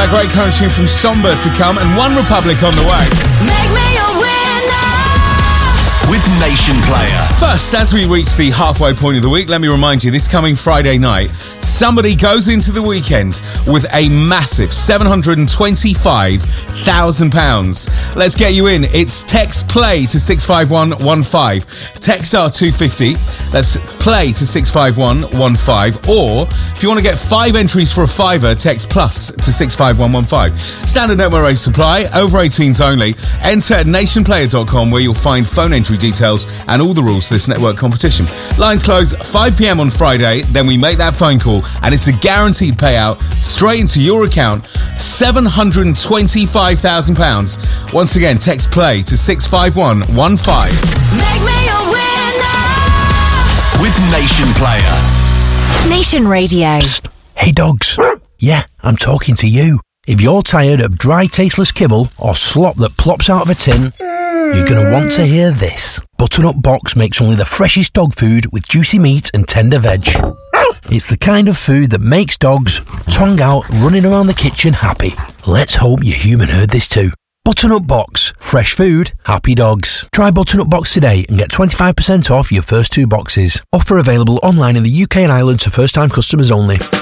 that great current tune from Somber to come, and One Republic on the way. Make me a winner with Nation Player. First, as we reach the halfway point of the week, let me remind you, this coming Friday night, somebody goes into the weekend with a massive £725,000. Let's get you in. It's text play to 65115. Text R250. That's play to 65115. Or if you want to get 5 entries for a fiver, text plus to 65115. Standard network rate supply, over 18s only. Enter at nationplayer.com where you'll find phone entry details and all the rules for this network competition. Lines close 5 p.m. on Friday, then we make that phone call and it's a guaranteed payout straight into your account, £725,000. Once again, text play to 65115. Make me a winner with Nation Player. Nation Radio. Psst. Hey dogs. Yeah, I'm talking to you. If you're tired of dry, tasteless kibble or slop that plops out of a tin, you're going to want to hear this. Butternut Box makes only the freshest dog food with juicy meat and tender veg. It's the kind of food that makes dogs, tongue out, running around the kitchen happy. Let's hope your human heard this too. Butternut Box. Fresh food, happy dogs. Try Butternut Box today and get 25% off your first 2 boxes. Offer available online in the UK and Ireland to first-time customers only.